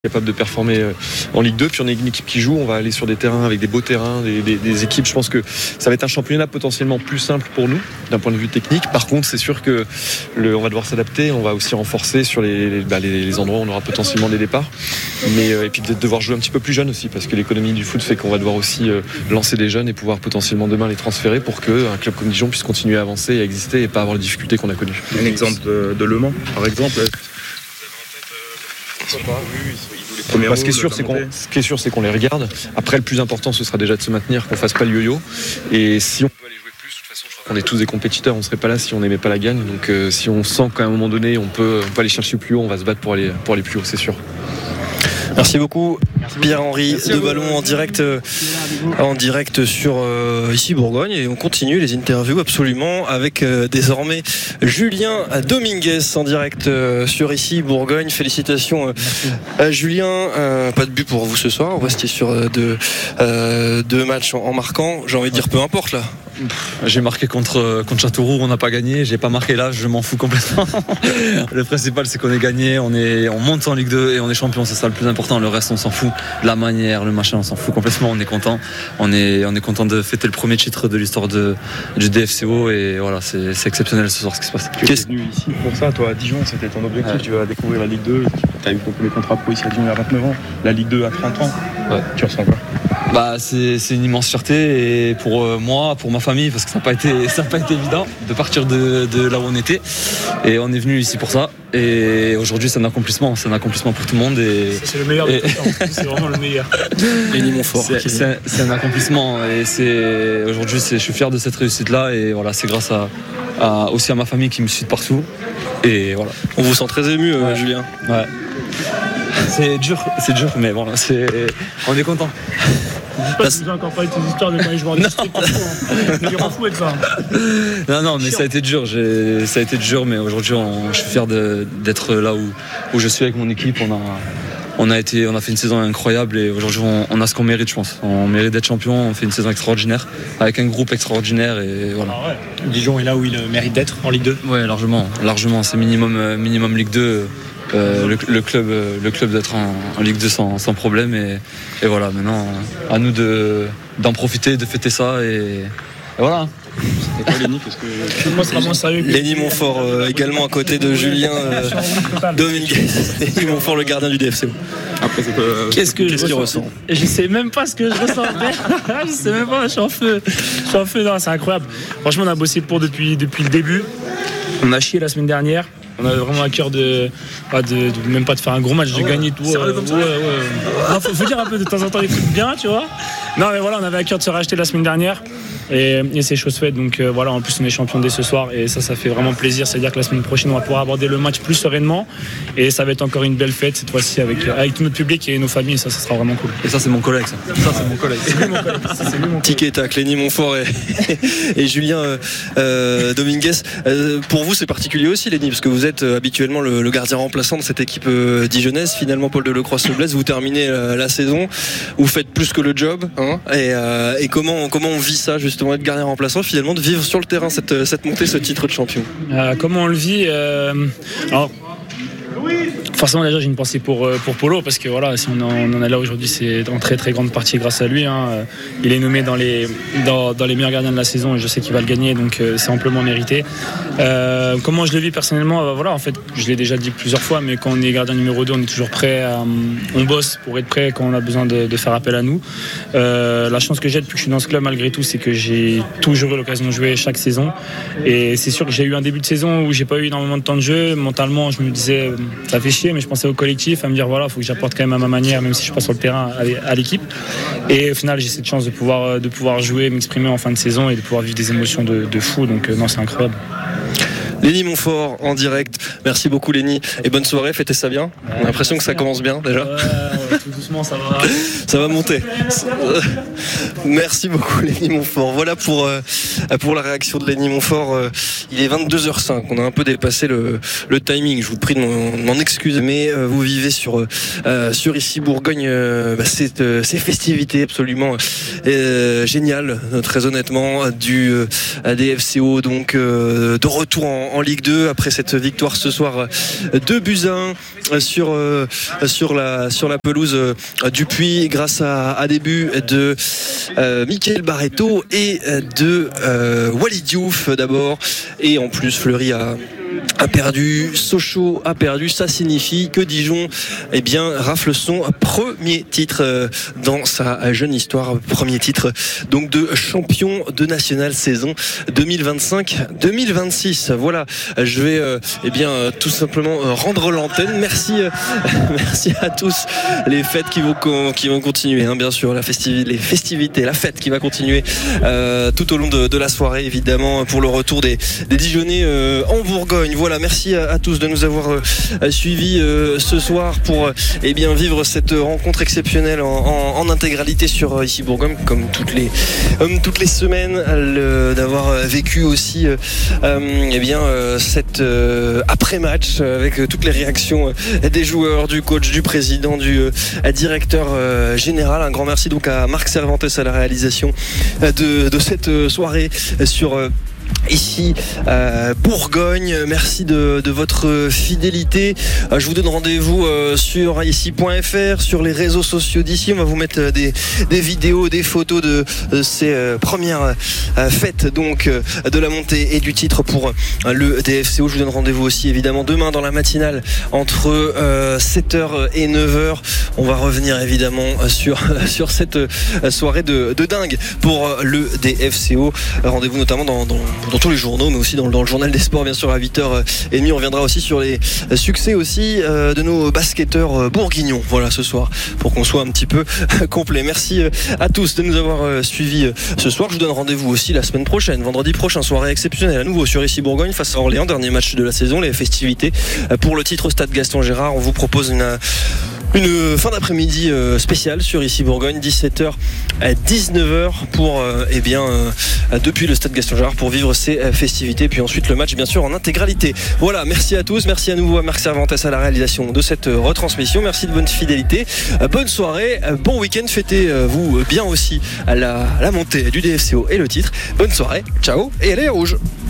capable de performer en Ligue 2, puis on est une équipe qui joue, on va aller sur des terrains avec des beaux terrains, des équipes. Je pense que ça va être un championnat potentiellement plus simple pour nous d'un point de vue technique. Par contre, c'est sûr que on va devoir s'adapter, on va aussi renforcer sur les endroits où on aura potentiellement des départs, et puis peut-être devoir jouer un petit peu plus jeune aussi, parce que l'économie du foot fait qu'on va devoir aussi lancer des jeunes et pouvoir potentiellement demain les transférer pour qu'un club comme Dijon puisse continuer à avancer et à exister et pas avoir les difficultés qu'on a connues. Un exemple de Le Mans, par exemple. Ce qui est sûr, c'est qu'on les regarde. Après, le plus important, ce sera déjà de se maintenir, qu'on fasse pas le yo-yo. Et si on peut aller jouer plus, de toute façon, je crois qu'on est tous des compétiteurs. On serait pas là si on n'aimait pas la gagne. Donc, si on sent qu'à un moment donné, on peut aller chercher plus haut, on va se battre pour aller plus haut, c'est sûr. Merci beaucoup Pierre-Henri de Ballon en direct sur ici Bourgogne, et on continue les interviews absolument avec désormais Julien Dominguez en direct sur ici Bourgogne. Félicitations à Julien, pas de but pour vous ce soir, on va rester sur deux matchs en marquant, j'ai envie de dire peu importe là. J'ai marqué contre Châteauroux, on n'a pas gagné. J'ai pas marqué là, je m'en fous complètement. Le principal, c'est qu'on ait gagné, on monte en Ligue 2 et on est champion, c'est ça le plus important. Le reste, on s'en fout. La manière, le machin, on s'en fout complètement. On est content. On est content de fêter le premier titre de l'histoire du DFCO, et voilà, c'est exceptionnel ce soir ce qui se passe. Tu es venu ici pour ça, toi, à Dijon, c'était ton objectif. Ouais. Tu vas découvrir la Ligue 2. Tu as eu ton premier contrat pro ici à Dijon il y a 29 ans. La Ligue 2 à 30 ans. Ouais. Tu ressens quoi? C'est une immense fierté, et pour moi, pour ma famille, parce que ça n'a pas été évident de partir de là où on était, et on est venu ici pour ça, et aujourd'hui c'est un accomplissement pour tout le monde, et c'est le meilleur de tout le temps. C'est vraiment le meilleur. Lenny Montfort, c'est un accomplissement, et aujourd'hui je suis fier de cette réussite là, et voilà, c'est grâce aussi à ma famille qui me suit de partout, et voilà. On vous sent très ému, Julien. Ouais. C'est dur, mais bon, on est content. Je sais pas si vous avez encore parlé de tes histoires de quand je vais en district. Il m'en fout de ça. Non, mais ça a été dur, mais aujourd'hui je suis fier d'être là où je suis avec mon équipe. On a fait une saison incroyable, et aujourd'hui on a ce qu'on mérite, je pense. On mérite d'être champion, on fait une saison extraordinaire avec un groupe extraordinaire, et voilà. Ah ouais. Dijon est là où il mérite d'être en Ligue 2. Ouais, largement, c'est minimum Ligue 2. Le club d'être en Ligue 2 sans problème, et voilà, maintenant à nous d'en profiter, de fêter ça, et voilà. C'était quoi, Lenny? Parce que moi, c'est vraiment sérieux. Lenny Montfort également à côté de Julien Dominguez. Lenny Montfort, le gardien du DFCO. Après, qu'est-ce qu'il ressent? Je sais même pas ce que je ressens. Je sais même pas, je suis en feu. Non, c'est incroyable. Franchement, on a bossé depuis le début. On a chié la semaine dernière. On avait vraiment à cœur même pas de faire un gros match, de gagner tout. Non, faut dire un peu de temps en temps des trucs bien, tu vois. Non, mais voilà, on avait à cœur de se racheter la semaine dernière, et c'est chose faite. Donc voilà, en plus on est champion dès ce soir, et ça fait vraiment plaisir. C'est-à-dire que la semaine prochaine on va pouvoir aborder le match plus sereinement, et ça va être encore une belle fête cette fois-ci avec tout notre public et nos familles. Ça sera vraiment cool. Et ça, c'est mon collègue. C'est mon collègue. Ticket tac, Lenny Montfort et Julien Dominguez. Pour vous, c'est particulier aussi, Lenny, parce que vous êtes habituellement le gardien remplaçant de cette équipe dijonnaise. Finalement, Paul Delecroix se blesse, vous terminez la saison, vous faites plus que le job, hein, et comment on vit ça, justement, être gardien remplaçant, finalement, de vivre sur le terrain cette montée, ce titre de champion? Comment on le vit? Alors, forcément, déjà j'ai une pensée pour Polo, parce que voilà, si on en est là aujourd'hui, c'est en très très grande partie grâce à lui, hein. Il est nommé dans les meilleurs gardiens de la saison, et je sais qu'il va le gagner, donc c'est amplement mérité. Comment je le vis personnellement? Voilà, en fait, je l'ai déjà dit plusieurs fois, mais quand on est gardien numéro 2, on est toujours prêt, on bosse pour être prêt quand on a besoin de faire appel à nous. La chance que j'ai depuis que je suis dans ce club, malgré tout, c'est que j'ai toujours eu l'occasion de jouer chaque saison, et c'est sûr que j'ai eu un début de saison où j'ai pas eu énormément de temps de jeu. Mentalement, je me disais ça fait chier, mais je pensais au collectif, à me dire voilà, faut que j'apporte quand même à ma manière, même si je suis pas sur le terrain, à l'équipe. Et au final, j'ai cette chance de pouvoir jouer, m'exprimer en fin de saison, et de pouvoir vivre des émotions de fou. Donc non, c'est incroyable. Lenny Montfort en direct. Merci beaucoup, Lenny, et bonne soirée, fêtez ça bien. On a l'impression que ça commence bien déjà. Doucement, ça va. Ça va monter. Merci beaucoup Lenny Montfort. Voilà pour la réaction de Lenny Montfort. Il est 22h05. On a un peu dépassé le timing. Je vous prie de m'en excuser. Mais vous vivez sur ici Bourgogne ces festivités absolument géniales, très honnêtement, des FCO, donc de retour en Ligue 2 après cette victoire ce soir 2-1 sur la pelouse du Puy grâce à des buts de Mickaël Barreto et de Walid Diouf d'abord, et en plus Fleury a perdu, Sochaux a perdu. Ça signifie que Dijon rafle son premier titre dans sa jeune histoire, premier titre donc de champion de national saison 2025-2026. Voilà, je vais tout simplement rendre l'antenne. Merci à tous. Les fêtes qui vont continuer, bien sûr, les festivités, la fête qui va continuer tout au long de la soirée, évidemment, pour le retour des Dijonnais en Bourgogne. Voilà, merci à tous de nous avoir suivis ce soir pour vivre cette rencontre exceptionnelle en intégralité sur ici Bourgogne, comme toutes les semaines, d'avoir vécu aussi cette après-match avec toutes les réactions des joueurs, du coach, du président, du directeur général. Un grand merci donc à Marc Cervantes à la réalisation de cette soirée sur ici Bourgogne. Merci de votre fidélité. Je vous donne rendez-vous sur ici.fr, sur les réseaux sociaux d'ici. On va vous mettre des vidéos, des photos de ces premières fêtes donc de la montée et du titre pour le DFCO. Je vous donne rendez-vous aussi évidemment demain dans la matinale entre 7h et 9h. On va revenir évidemment sur cette soirée de dingue pour le DFCO. Rendez-vous notamment dans tous les journaux, mais aussi dans le journal des sports, bien sûr, à 8h30. On reviendra aussi sur les succès aussi de nos basketteurs bourguignons, voilà, ce soir, pour qu'on soit un petit peu complet. Merci à tous de nous avoir suivis ce soir. Je vous donne rendez-vous aussi la semaine prochaine, vendredi prochain, soirée exceptionnelle à nouveau sur ici Bourgogne face à Orléans, dernier match de la saison, les festivités pour le titre Stade Gaston Gérard. On vous propose une fin d'après-midi spéciale sur ici Bourgogne, 17h à 19h pour depuis le Stade Gaston Gérard pour vivre ces festivités, puis ensuite le match bien sûr en intégralité. Voilà, merci à tous, merci à nouveau à Marc Cervantes à la réalisation de cette retransmission. Merci de votre fidélité, bonne soirée, bon week-end, fêtez-vous bien aussi à la montée du DFCO et le titre. Bonne soirée, ciao et allez rouge.